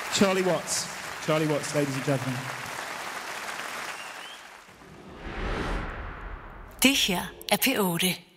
Charlie Watts. Charlie Watts, ladies and gentlemen. Det her er P8.